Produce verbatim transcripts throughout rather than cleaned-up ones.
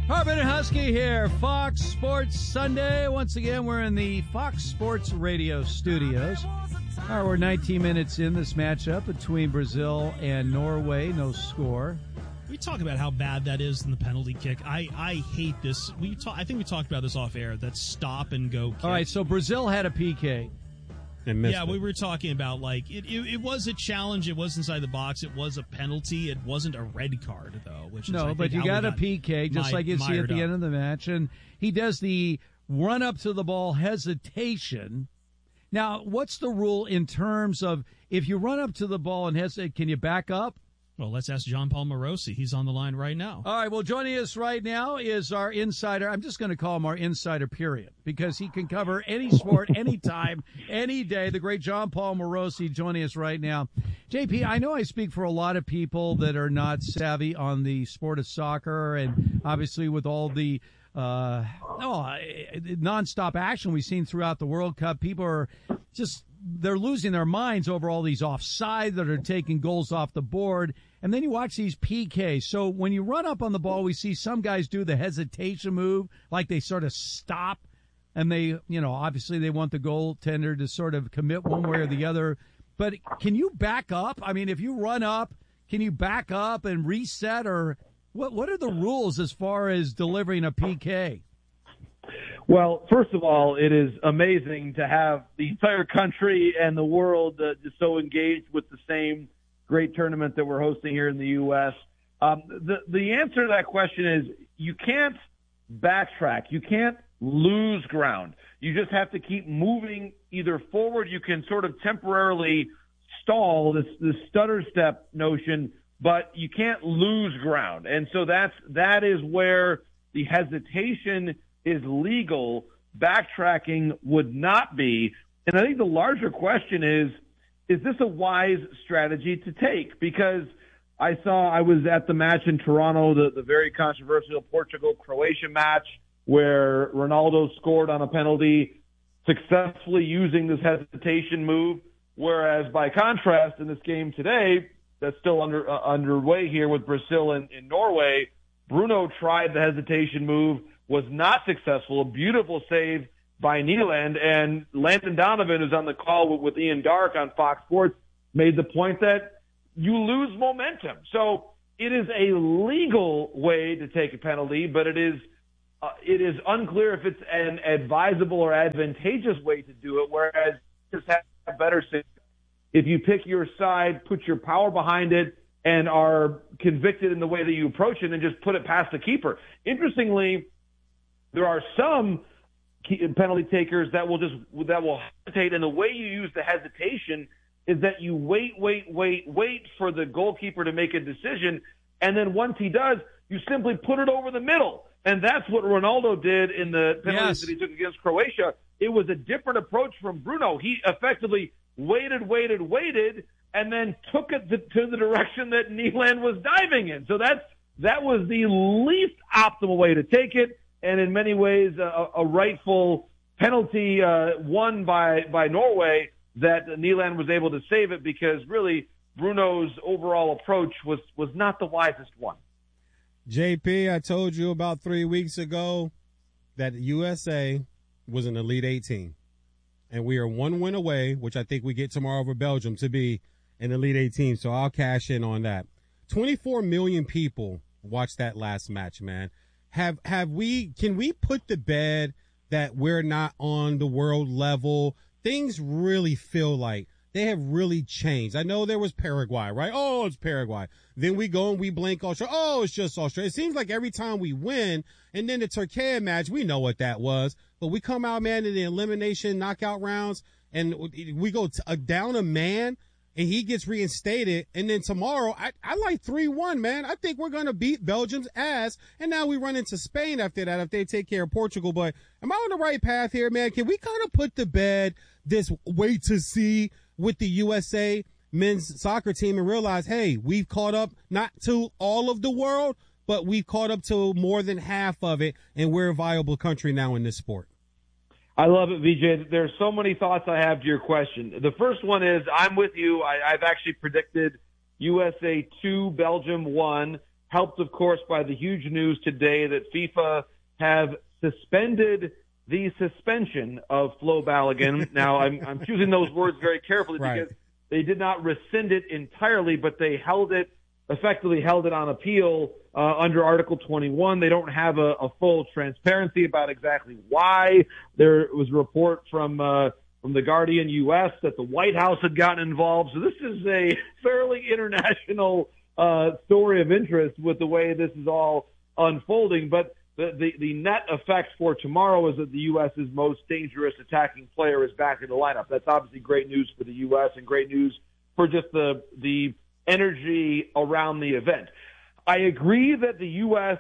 Harbin and Husky here, Fox Sports Sunday. Once again, we're in the Fox Sports Radio studios. All right, we're nineteen minutes in this matchup between Brazil and Norway. No score. We talk about how bad that is in the penalty kick. I, I hate this. We talk, I think we talked about this off air. That stop and go kick. All right, so Brazil had a P K. And yeah, it. we were talking about like it, it. It was a challenge. It was inside the box. It was a penalty. It wasn't a red card though. Which is, no, I but you got a P K just my, like you see at the up. end of the match, and he does the run up to the ball hesitation. Now, what's the rule in terms of if you run up to the ball and hesitate? Can you back up? Well, let's ask John Paul Morosi. He's on the line right now. All right, well, joining us right now is our insider. I'm just going to call him our insider, period, because he can cover any sport, anytime, any day. The great John Paul Morosi joining us right now. J P, I know I speak for a lot of people that are not savvy on the sport of soccer, and obviously with all the uh, oh, nonstop action we've seen throughout the World Cup, people are just they're losing their minds over all these offside that are taking goals off the board. And then you watch these P Ks. So when you run up on the ball, we see some guys do the hesitation move, like they sort of stop. And they, you know, obviously they want the goaltender to sort of commit one way or the other. But can you back up? I mean, if you run up, can you back up and reset? Or what, what are the rules as far as delivering a P K? Well, first of all, it is amazing to have the entire country and the world uh, just so engaged with the same great tournament that we're hosting here in the U S. Um, the, the answer to that question is you can't backtrack. You can't lose ground. You just have to keep moving either forward. You can sort of temporarily stall this, this stutter step notion, but you can't lose ground. And so that's, that is where the hesitation is legal, backtracking would not be. And I think the larger question is, is this a wise strategy to take? Because I saw, I was at the match in Toronto, the, the very controversial Portugal-Croatia match, where Ronaldo scored on a penalty, successfully using this hesitation move, whereas by contrast, in this game today, that's still under uh, underway here with Brazil and, and Norway, Bruno tried the hesitation move, was not successful. A beautiful save by Nyland, and Landon Donovan, who's on the call with, with Ian Dark on Fox Sports, made the point that you lose momentum. So it is a legal way to take a penalty, but it is uh, it is unclear if it's an advisable or advantageous way to do it, whereas just have better say. If you pick your side, put your power behind it, and are convicted in the way that you approach it, and just put it past the keeper. Interestingly, there are some penalty takers that will just that will hesitate, and the way you use the hesitation is that you wait, wait, wait, wait for the goalkeeper to make a decision, and then once he does, you simply put it over the middle, and that's what Ronaldo did in the penalties yes. that he took against Croatia. It was a different approach from Bruno. He effectively waited, waited, waited, and then took it to, to the direction that Nyland was diving in. So that's that was the least optimal way to take it. And in many ways, a, a rightful penalty uh, won by, by Norway that Nyland was able to save it because really Bruno's overall approach was, was not the wisest one. J P, I told you about three weeks ago that U S A was an Elite Eight team. And we are one win away, which I think we get tomorrow over Belgium, to be an Elite Eight team. So I'll cash in on that. twenty-four million people watched that last match, man. Have have we can we put to bed that we're not on the world level? Things really feel like they have really changed. I know there was Paraguay, right? Oh, it's Paraguay. Then we go and we blink Australia. Oh, it's just Australia. It seems like every time we win, and then the Turkey match, we know what that was. But we come out, man, in the elimination knockout rounds, and we go t- uh, down a man, and he gets reinstated. And then tomorrow, I, I like three one, man. I think we're going to beat Belgium's ass. And now we run into Spain after that if they take care of Portugal. But am I on the right path here, man? Can we kind of put to bed this wait to see with the U S A men's soccer team and realize, hey, we've caught up not to all of the world, but we've caught up to more than half of it, and we're a viable country now in this sport? I love it, V J. There's so many thoughts I have to your question. The first one is I'm with you. I, I've actually predicted U S A two, Belgium one. helped, of course, by the huge news today that FIFA have suspended the suspension of Flo Balogun. Now, I'm, I'm choosing those words very carefully right. because they did not rescind it entirely, but they held it, effectively held it on appeal uh, under Article twenty-one. They don't have a, a full transparency about exactly why. There was a report from uh, from the Guardian U S that the White House had gotten involved. So this is a fairly international uh, story of interest with the way this is all unfolding. But the, the, the net effect for tomorrow is that the U S's most dangerous attacking player is back in the lineup. That's obviously great news for the U S and great news for just the the energy around the event. I agree that the U S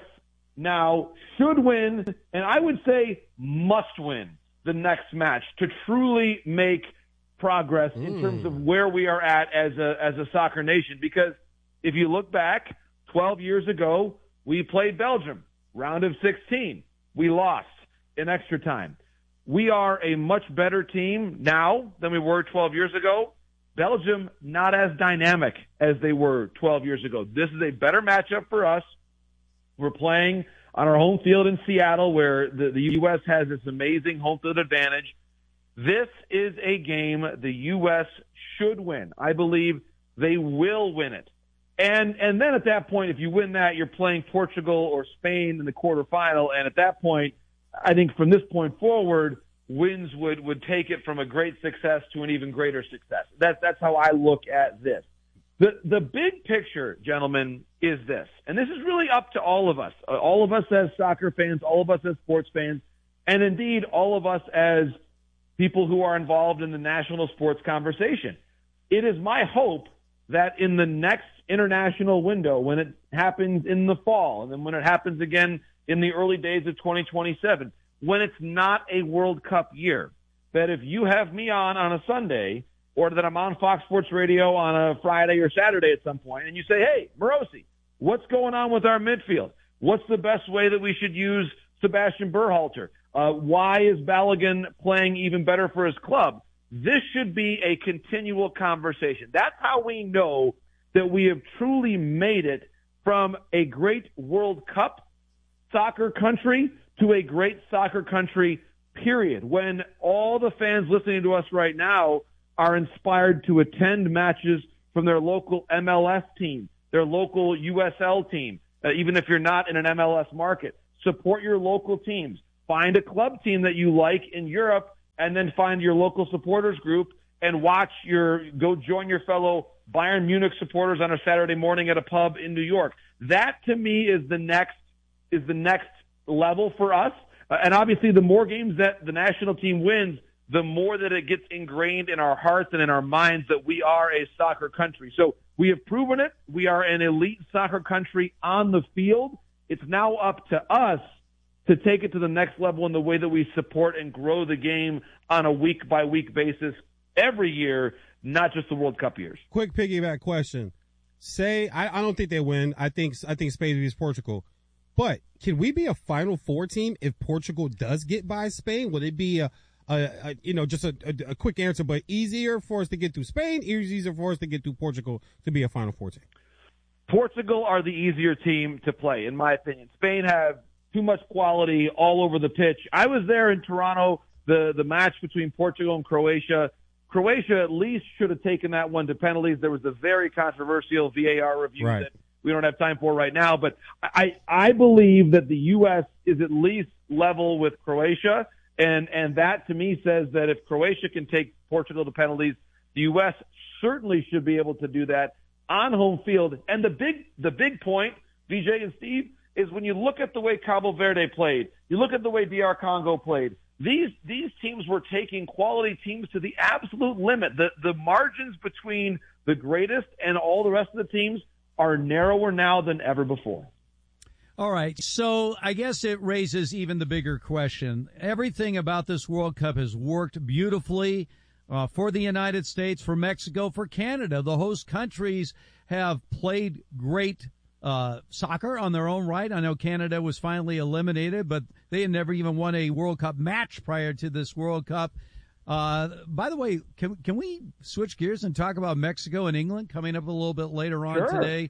now should win, and I would say must win the next match to truly make progress mm. in terms of where we are at as a as a soccer nation. Because if you look back, twelve years ago, we played Belgium, round of sixteen. We lost in extra time. We are a much better team now than we were twelve years ago. Belgium, not as dynamic as they were twelve years ago. This is a better matchup for us. We're playing on our home field in Seattle, where the, the U S has this amazing home field advantage. This is a game the U S should win. I believe they will win it. And and then at that point, if you win that, you're playing Portugal or Spain in the quarterfinal. And at that point, I think from this point forward, wins would, would take it from a great success to an even greater success. That's that's how I look at this. The the big picture, gentlemen, is this, and this is really up to all of us, uh, all of us as soccer fans, all of us as sports fans, and indeed all of us as people who are involved in the national sports conversation. It is my hope that in the next international window, when it happens in the fall, and then when it happens again in the early days of twenty twenty-seven, when it's not a World Cup year, that if you have me on on a Sunday, or that I'm on Fox Sports Radio on a Friday or Saturday at some point, and you say, hey, Morosi, what's going on with our midfield? What's the best way that we should use Sebastian Berhalter? Uh, why is Balogun playing even better for his club? This should be a continual conversation. That's how we know that we have truly made it from a great World Cup soccer country to a great soccer country, period. When all the fans listening to us right now are inspired to attend matches from their local M L S team, their local U S L team, uh, even if you're not in an M L S market. Support your local teams. Find a club team that you like in Europe, and then find your local supporters group and watch your, go join your fellow Bayern Munich supporters on a Saturday morning at a pub in New York. That to me is the next, is the next level for us. Uh, and obviously the more games that the national team wins, the more that it gets ingrained in our hearts and in our minds that we are a soccer country. So we have proven it. We are an elite soccer country on the field. It's now up to us to take it to the next level in the way that we support and grow the game on a week-by-week basis every year, not just the World Cup years. Quick piggyback question. Say, I, I don't think they win. I think I think Spain beats Portugal. But can we be a Final Four team if Portugal does get by Spain? Would it be a Uh, uh, you know, just a, a, a quick answer, but easier for us to get through Spain, easier for us to get through Portugal to be a Final Four team? Portugal are the easier team to play, in my opinion. Spain have too much quality all over the pitch. I was there in Toronto, the, the match between Portugal and Croatia. Croatia at least should have taken that one to penalties. There was a very controversial V A R review right. that we don't have time for right now, but I, I believe that the U S is at least level with Croatia. And and that, to me, says that if Croatia can take Portugal to penalties, the U S certainly should be able to do that on home field. And the big the big point, V J and Steve, is when you look at the way Cabo Verde played, you look at the way D R Congo played, these these teams were taking quality teams to the absolute limit. The the margins between the greatest and all the rest of the teams are narrower now than ever before. All right, so I guess it raises even the bigger question. Everything about this World Cup has worked beautifully uh, for the United States, for Mexico, for Canada. The host countries have played great uh, soccer on their own right. I know Canada was finally eliminated, but they had never even won a World Cup match prior to this World Cup. Uh, by the way, can, can we switch gears and talk about Mexico and England coming up a little bit later on sure. today?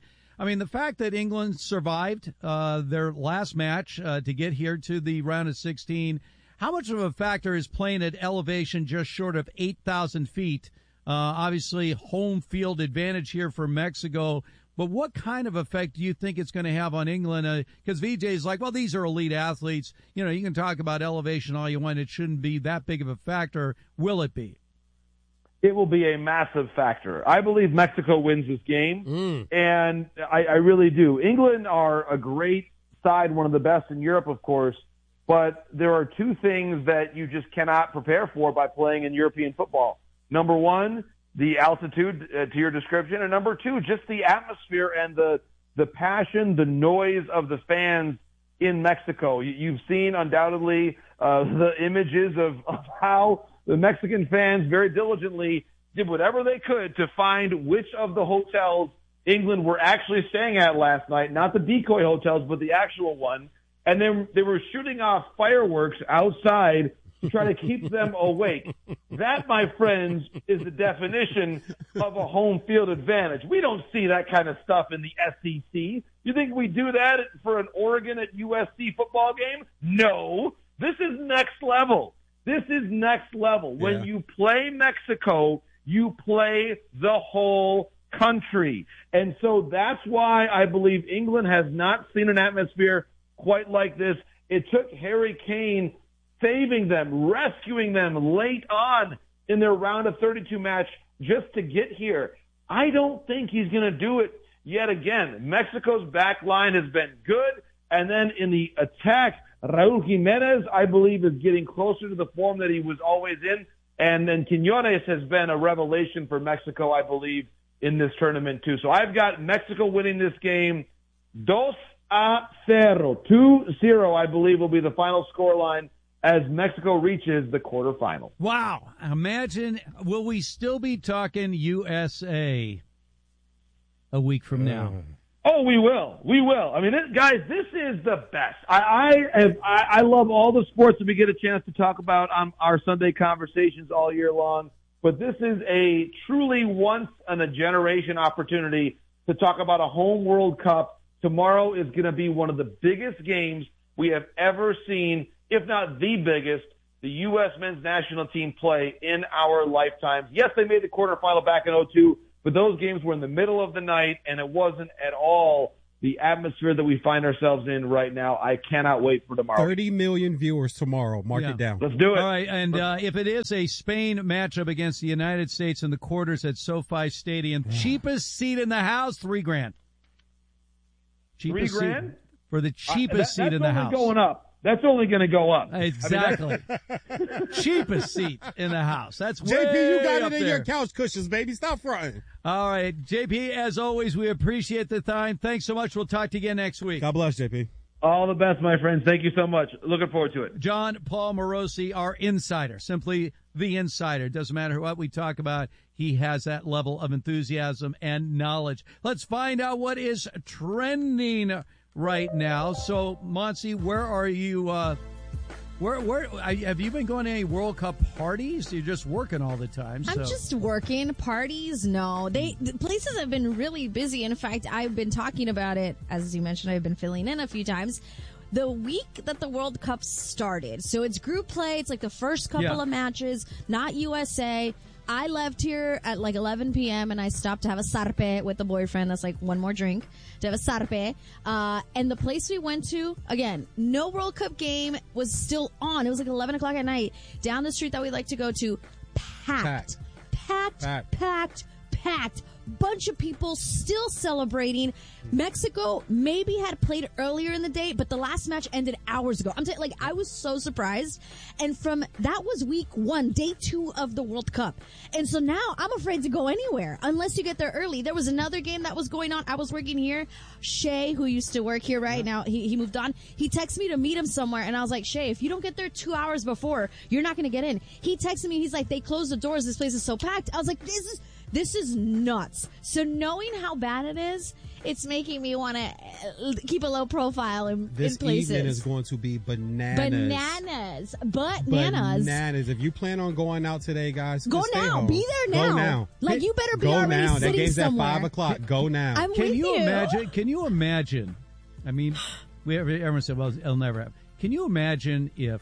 I mean, the fact that England survived uh, their last match uh, to get here to the round of sixteen, how much of a factor is playing at elevation just short of eight thousand feet? Uh, obviously, home field advantage here for Mexico. But what kind of effect do you think it's going to have on England? Because uh, V J's like, well, these are elite athletes. You know, you can talk about elevation all you want. It shouldn't be that big of a factor. Will it be? It will be a massive factor. I believe Mexico wins this game, Mm. and I, I really do. England are a great side, one of the best in Europe, of course, but there are two things that you just cannot prepare for by playing in European football. Number one, the altitude uh, to your description, and number two, just the atmosphere and the the passion, the noise of the fans in Mexico. You, you've seen undoubtedly uh, the images of, of how the Mexican fans very diligently did whatever they could to find which of the hotels England were actually staying at last night, not the decoy hotels, but the actual one. And then they were shooting off fireworks outside to try to keep them awake. That, my friends, is the definition of a home field advantage. We don't see that kind of stuff in the S E C. You think we do that for an Oregon at U S C football game? No. This is next level. This is next level. When Yeah. you play Mexico, you play the whole country. And so that's why I believe England has not seen an atmosphere quite like this. It took Harry Kane saving them, rescuing them late on in their round of thirty-two match just to get here. I don't think he's going to do it yet again. Mexico's back line has been good. And then in the attack, Raul Jimenez, I believe, is getting closer to the form that he was always in. And then Quiñones has been a revelation for Mexico, I believe, in this tournament too. So I've got Mexico winning this game dos a cero. two zero, I believe, will be the final scoreline as Mexico reaches the quarterfinal. Wow. Imagine, will we still be talking U S A a week from now? Oh, we will. We will. I mean, this, guys, this is the best. I, I, have, I, I love all the sports that we get a chance to talk about on our Sunday conversations all year long. But this is a truly once in a generation opportunity to talk about a home World Cup. Tomorrow is going to be one of the biggest games we have ever seen, if not the biggest, the U S men's national team play in our lifetimes. Yes, they made the quarterfinal back in oh two, but those games were in the middle of the night, and it wasn't at all the atmosphere that we find ourselves in right now. I cannot wait for tomorrow. thirty million viewers tomorrow. Mark Yeah. it down. Let's do it. All right, and uh, if it is a Spain matchup against the United States in the quarters at SoFi Stadium, cheapest seat in the house, three grand. Cheapest Three grand? seat for the cheapest Uh, that- seat in the That's house. only going up. That's only going to go up. Exactly. Cheapest seat in the house. That's J P, way you got up it in there. your couch cushions, baby. Stop fronting. All right, J P, as always, we appreciate the time. Thanks so much. We'll talk to you again next week. God bless, J P. All the best, my friends. Thank you so much. Looking forward to it. John Paul Morosi, our insider, simply the insider. Doesn't matter what we talk about. He has that level of enthusiasm and knowledge. Let's find out what is trending right now. So, Monsi, where are you? Uh, where, where have you been going to any World Cup parties? You're just working all the time. So. I'm just working. Parties, no. They the places have been really busy. In fact, I've been talking about it, as you mentioned, I've been filling in a few times. The week that the World Cup started, so it's group play, it's like the first couple Yeah. of matches, not U S A. I left here at like eleven p.m. and I stopped to have a sarpe with the boyfriend. That's like one more drink to have a sarpe. Uh, and the place we went to, again, no World Cup game was still on. It was like eleven o'clock at night. Down the street that we like to go to, packed, packed, Packed. packed, packed. Bunch of people still celebrating. Mexico maybe had played earlier in the day, but the last match ended hours ago. I'm telling like I was so surprised. And from that was week one, day two of the World Cup. And so now I'm afraid to go anywhere unless you get there early. There was another game that was going on. I was working here. Shay, who used to work here right now, he, he moved on. He texted me to meet him somewhere, and I was like, Shay, if you don't get there two hours before, you're not going to get in. He texted me. He's like, they closed the doors. This place is so packed. I was like, this is This is nuts. So knowing how bad it is, it's making me want to keep a low profile in, This in places. evening is going to be bananas. Bananas. Bananas. Bananas. If you plan on going out today, guys, Go just stay now. home. Be there now. Go now. Like, you better be Go already now. That sitting game's somewhere. at five o'clock. Go now. I'm Can with you you. imagine? Can you imagine? I mean, we everyone said, "Well, it'll never happen." Can you imagine if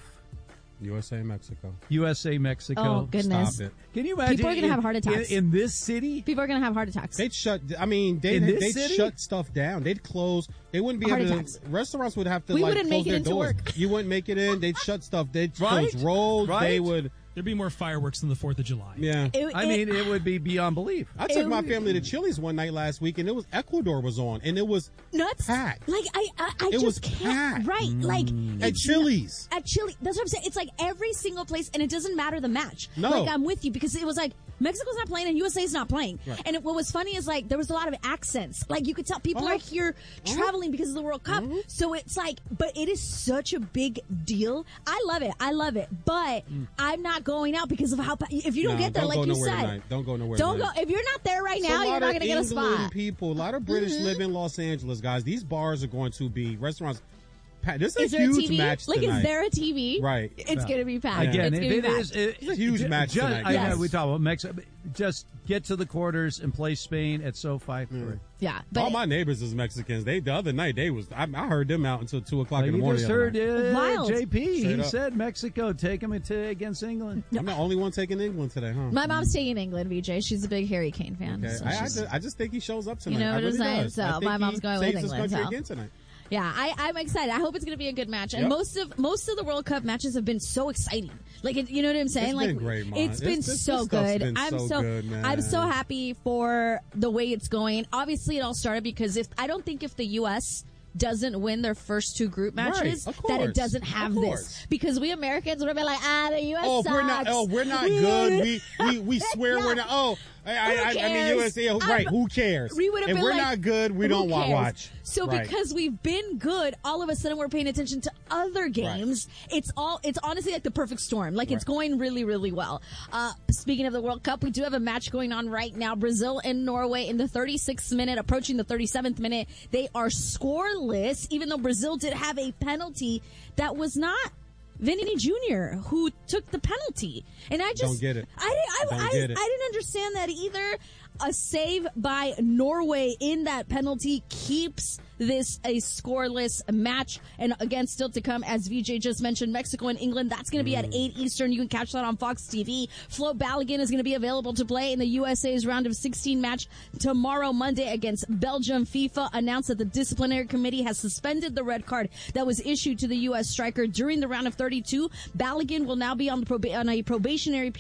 U S A, Mexico. U S A, Mexico? Oh, goodness. Stop it. Can you imagine? People are gonna in- have heart attacks. in, in this city. People are going to have heart attacks. They'd shut. I mean, they In this they'd city? shut stuff down. They'd close. They wouldn't be Heart able attacks. to. Restaurants would have to We like wouldn't close make it their into doors. work. You wouldn't make it in. They'd shut stuff. They'd Right? close roads. Right? They would. There'd be more fireworks than the fourth of July. Yeah. It- I it- mean, it would be beyond belief. I took it my would- family to Chili's one night last week, and it was Ecuador was on, and it was nuts. packed. Like I, I, I It just was can't. packed. Right? Like at it's Chili's. At Chile, that's what I'm saying. It's like every single place, and it doesn't matter the match. No. Like, I'm with you because it was like Mexico's not playing and U S A's not playing. Right. And it, what was funny is like there was a lot of accents. Like you could tell people Uh-huh. are here traveling because of the World Cup. Mhm. So it's like, but it is such a big deal. I love it. I love it. But I'm not going out because of how. If you don't Nah, get there, don't like go you nowhere said, tonight. Don't go nowhere don't go. tonight. If you're not there right It's now, a lot you're not of going to get a England spot. people, a lot of British Mhm. live in Los Angeles, guys. These bars are going to be restaurants. packed. This is a Is there a huge T V? match Like, tonight. is there a T V? Right. It's Yeah. going to be packed. Again, it's if gonna it be packed. is, it- It's a huge ju- match ju- tonight, I know guys. we talk about Mexico. Just get to the quarters and play Spain at SoFi. Mm. Yeah, but All my neighbors is Mexicans. They the other night they was I, I heard them out until two o'clock Like in the you morning. just the other heard night. uh, Wild. J P. Straight He up. said Mexico take them into against England. I'm the only one taking England today, huh? my mom's staying in England, V J. She's a big Harry Kane fan. Okay. so I, I, she's- just, I just think he shows up tonight. know I what I'm really saying? does. So, I think my he mom's going with saves his England, country so. again tonight. Yeah, I, I'm excited. I hope it's going to be a good match. And Yep. most of most of the World Cup matches have been so exciting. Like, it, you know what I'm saying? It's like, been great, Mom. it's been It's- this- so this stuff's good. been I'm so so good, man. I'm so happy for the way it's going. Obviously, it all started because if I don't think if the U S doesn't win their first two group matches, Right, of that it course. doesn't have Of this. course. Because we Americans would have been like, ah, the U S Oh, if sucks. we're not. Oh, we're not We good. would- We we, we swear Yeah. we're not. Oh, I, I, Who I, I mean, cares? U S A. Right? I'm- Who cares? We would have if been we're like, not good, we who don't wa- cares? watch. So Right. because we've been good, all of a sudden we're paying attention to other games. It's all. It's honestly like the perfect storm. Like it's Right. going really, really well. Uh, speaking of the World Cup, we do have a match going on right now. Brazil and Norway in the thirty-sixth minute, approaching the thirty-seventh minute. They are scoreless, even though Brazil did have a penalty that was not Vinny Junior who took the penalty. And I just Don't get it. I didn't. I, Don't I, get it. I didn't understand that either. A save by Norway in that penalty keeps this a scoreless match. And again, still to come, as V J just mentioned, Mexico and England. That's going to be at eight Eastern. You can catch that on Fox T V. Flo Balogun is going to be available to play in the U S A's round of sixteen match tomorrow, Monday, against Belgium. FIFA announced that the disciplinary committee has suspended the red card that was issued to the U S striker during the round of thirty-two. Balogun will now be on, the proba- on a probationary period